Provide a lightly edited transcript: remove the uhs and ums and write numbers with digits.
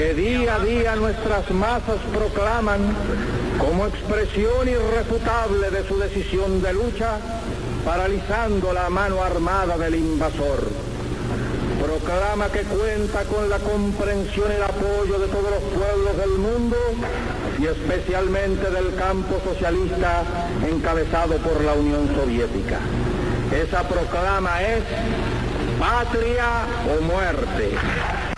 que día a día nuestras masas proclaman como expresión irrefutable de su decisión de lucha, paralizando la mano armada del invasor. Proclama que cuenta con la comprensión y el apoyo de todos los pueblos del mundo y especialmente del campo socialista encabezado por la Unión Soviética. Esa proclama es patria o muerte.